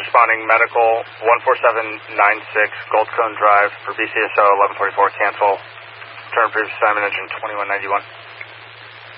responding medical 14796 Gold Cone Drive for BCSO 1144, cancel. Turn previous assignment engine 2191.